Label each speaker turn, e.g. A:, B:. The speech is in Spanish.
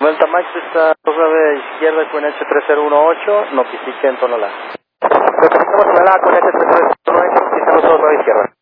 A: Delta Max está 29 izquierda con H3018, notifique en Tonalá. Notificamos Tonalá con H3018, notificamos 29 izquierda.